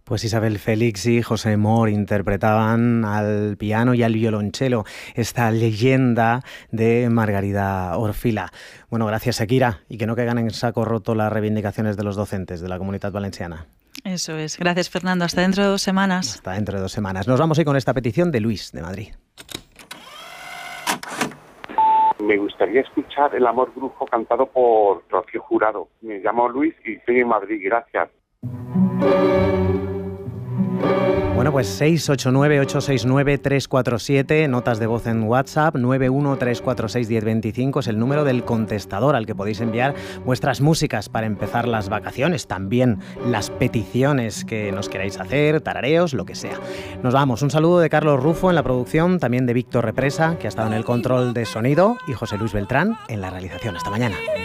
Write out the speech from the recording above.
Pues Isabel Félix y José Mor interpretaban al piano y al violonchelo esta leyenda de Margarida Orfila. Bueno, gracias Shakira, y que no caigan en saco roto las reivindicaciones de los docentes de la Comunitat Valenciana. Eso es. Gracias, Fernando. Hasta dentro de 2 semanas. Hasta dentro de 2 semanas. Nos vamos hoy con esta petición de Luis, de Madrid. Me gustaría escuchar El amor brujo cantado por Rocío Jurado. Me llamo Luis y estoy en Madrid. Gracias. Bueno, pues 689-869-347, notas de voz en WhatsApp, 913461025 es el número del contestador al que podéis enviar vuestras músicas para empezar las vacaciones, también las peticiones que nos queráis hacer, tarareos, lo que sea. Nos vamos, un saludo de Carlos Rufo en la producción, también de Víctor Represa, que ha estado en el control de sonido, y José Luis Beltrán en la realización. Hasta mañana.